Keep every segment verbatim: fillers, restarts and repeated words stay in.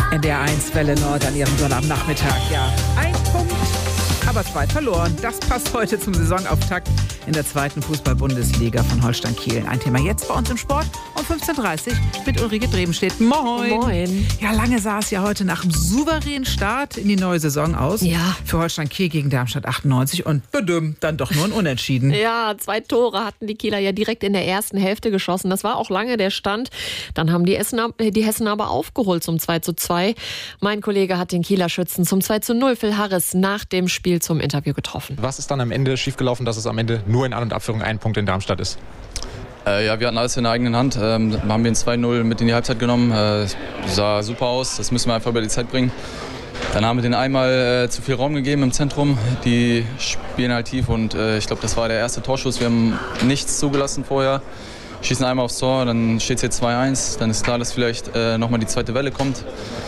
N D R eins Welle Nord an ihrem Sonnabendnachmittag. Ja, ein Punkt, aber zwei verloren. Das passt heute zum Saisonauftakt in der zweiten Fußball-Bundesliga von Holstein Kiel. Ein Thema jetzt bei uns im Sport um fünfzehn Uhr dreißig mit Ulrike Drebenstedt. Moin. Moin. Ja, lange sah es ja heute nach einem souveränen Start in die neue Saison aus. Ja. Für Holstein Kiel gegen Darmstadt achtundneunzig und bedüm, dann doch nur ein Unentschieden. Ja, zwei Tore hatten die Kieler ja direkt in der ersten Hälfte geschossen. Das war auch lange der Stand. Dann haben die, Essener, die Hessen aber aufgeholt zum zwei zu zwei. Mein Kollege hat den Kieler Schützen zum zwei zu null Phil Harris nach dem Spiel zum Interview getroffen. Was ist dann am Ende schiefgelaufen, dass es am Ende nur in An- und Abführung ein Punkt in Darmstadt ist? Äh, ja, wir hatten alles in der eigenen Hand. Ähm, haben wir ein zwei null mit in die Halbzeit genommen. Äh, sah super aus. Das müssen wir einfach über die Zeit bringen. Dann haben wir denen einmal äh, zu viel Raum gegeben im Zentrum. Die spielen halt tief und äh, ich glaube, das war der erste Torschuss. Wir haben nichts zugelassen vorher. Schießen einmal aufs Tor, dann steht es hier zwei eins. Dann ist klar, dass vielleicht äh, nochmal die zweite Welle kommt.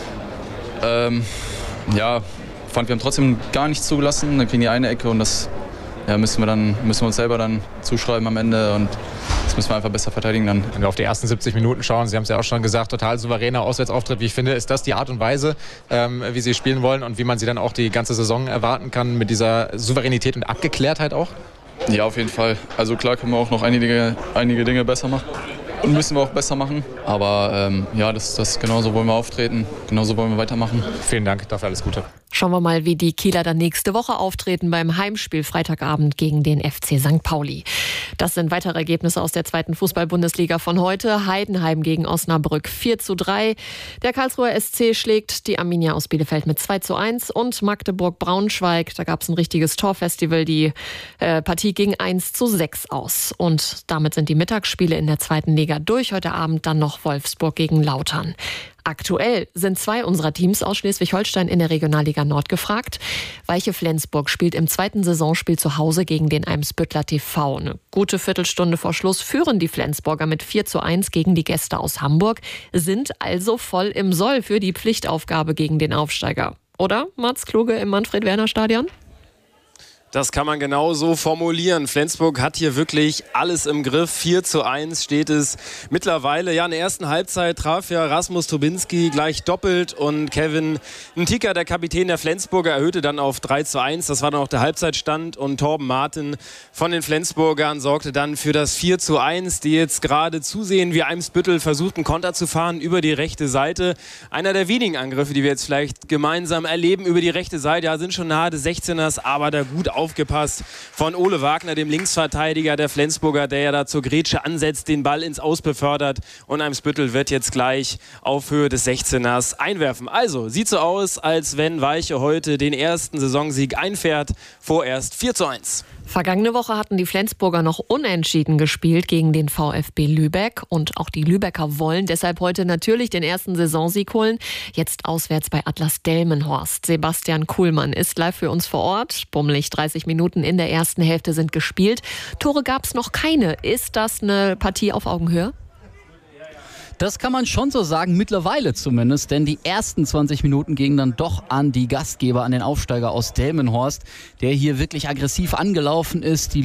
Ähm, ja, fand, wir haben trotzdem gar nichts zugelassen. Dann kriegen die eine Ecke und das ja, müssen wir dann müssen wir uns selber dann zuschreiben am Ende und das müssen wir einfach besser verteidigen dann. Wenn wir auf die ersten siebzig Minuten schauen, Sie haben es ja auch schon gesagt, total souveräner Auswärtsauftritt. Wie ich finde, ist das die Art und Weise, ähm, wie Sie spielen wollen und wie man Sie dann auch die ganze Saison erwarten kann mit dieser Souveränität und Abgeklärtheit auch? Ja, auf jeden Fall. Also klar können wir auch noch einige, einige Dinge besser machen. Und müssen wir auch besser machen. Aber ähm, ja, das, das genauso wollen wir auftreten, genauso wollen wir weitermachen. Vielen Dank, dafür alles Gute. Schauen wir mal, wie die Kieler dann nächste Woche auftreten beim Heimspiel Freitagabend gegen den F C Sankt Pauli. Das sind weitere Ergebnisse aus der zweiten Fußball-Bundesliga von heute. Heidenheim gegen Osnabrück vier zu drei. Der Karlsruher S C schlägt die Arminia aus Bielefeld mit zwei zu eins. Und Magdeburg-Braunschweig, da gab es ein richtiges Torfestival. Die äh, Partie ging eins zu sechs aus. Und damit sind die Mittagsspiele in der zweiten Liga durch. Heute Abend dann noch Wolfsburg gegen Lautern. Aktuell sind zwei unserer Teams aus Schleswig-Holstein in der Regionalliga Nord gefragt. Weiche Flensburg spielt im zweiten Saisonspiel zu Hause gegen den Eimsbüttler T V. Eine gute Viertelstunde vor Schluss führen die Flensburger mit vier zu eins gegen die Gäste aus Hamburg, sind also voll im Soll für die Pflichtaufgabe gegen den Aufsteiger. Oder, Mats Kluge im Manfred-Werner-Stadion? Das kann man genau so formulieren. Flensburg hat hier wirklich alles im Griff. vier zu eins steht es mittlerweile. Ja, in der ersten Halbzeit traf ja Rasmus Tobinski gleich doppelt und Kevin Ntika, der Kapitän der Flensburger, erhöhte dann auf drei zu eins. Das war dann auch der Halbzeitstand und Torben Martin von den Flensburgern sorgte dann für das vier zu eins, die jetzt gerade zusehen, wie Eimsbüttel versucht, einen Konter zu fahren über die rechte Seite. Einer der wenigen Angriffe, die wir jetzt vielleicht gemeinsam erleben über die rechte Seite. Ja, sind schon nahe des sechzehners, aber da gut auf aufgepasst von Ole Wagner, dem Linksverteidiger der Flensburger, der ja da zur Grätsche ansetzt, den Ball ins Aus befördert und Eimsbüttel wird jetzt gleich auf Höhe des sechzehners einwerfen. Also, sieht so aus, als wenn Weiche heute den ersten Saisonsieg einfährt, vorerst vier zu eins. Vergangene Woche hatten die Flensburger noch unentschieden gespielt gegen den VfB Lübeck und auch die Lübecker wollen deshalb heute natürlich den ersten Saisonsieg holen. Jetzt auswärts bei Atlas Delmenhorst. Sebastian Kuhlmann ist live für uns vor Ort. Bummelig dreißig Minuten in der ersten Hälfte sind gespielt. Tore gab es noch keine. Ist das eine Partie auf Augenhöhe? Das kann man schon so sagen, mittlerweile zumindest, denn die ersten zwanzig Minuten gingen dann doch an die Gastgeber, an den Aufsteiger aus Delmenhorst, der hier wirklich aggressiv angelaufen ist. Die